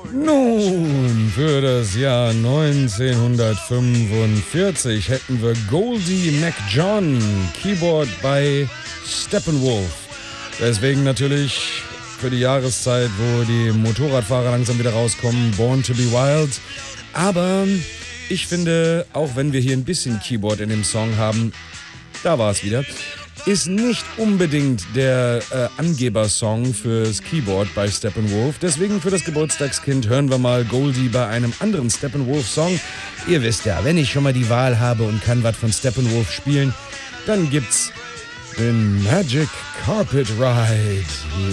Nun, für das Jahr 1945 hätten wir Goldie McJohn, Keyboard bei Steppenwolf. Deswegen natürlich für die Jahreszeit, wo die Motorradfahrer langsam wieder rauskommen, Born to be Wild. Aber ich finde, auch wenn wir hier ein bisschen Keyboard in dem Song haben, da war es wieder, ist nicht unbedingt der Angebersong fürs Keyboard bei Steppenwolf. Deswegen für das Geburtstagskind hören wir mal Goldie bei einem anderen Steppenwolf-Song. Ihr wisst ja, wenn ich schon mal die Wahl habe und kann was von Steppenwolf spielen, dann gibt's den Magic Carpet Ride.